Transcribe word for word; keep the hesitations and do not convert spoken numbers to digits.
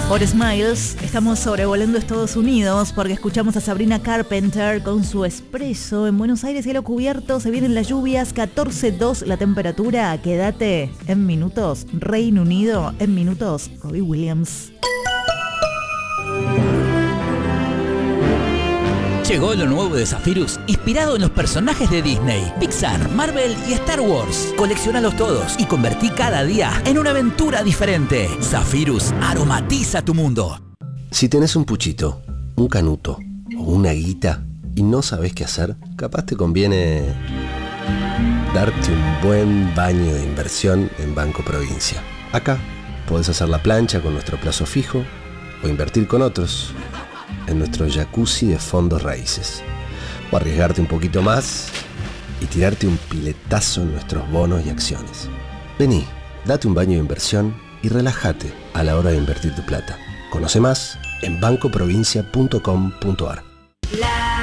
Por Smiles, estamos sobrevolando Estados Unidos porque escuchamos a Sabrina Carpenter con su Espresso. En Buenos Aires, cielo cubierto, se vienen las lluvias, catorce dos la temperatura. Quédate en minutos. Reino Unido, en minutos. Robbie Williams. Llegó lo nuevo de Zephyrus, inspirado en los personajes de Disney, Pixar, Marvel y Star Wars. Coleccionalos todos y convertí cada día en una aventura diferente. Zephyrus aromatiza tu mundo. Si tenés un puchito, un canuto o una guita y no sabés qué hacer, capaz te conviene darte un buen baño de inversión en Banco Provincia. Acá podés hacer la plancha con nuestro plazo fijo o invertir con otros en nuestro jacuzzi de fondos raíces, o arriesgarte un poquito más y tirarte un piletazo en nuestros bonos y acciones. Vení, date un baño de inversión y relájate a la hora de invertir tu plata. Conoce más en banco provincia punto com punto ar.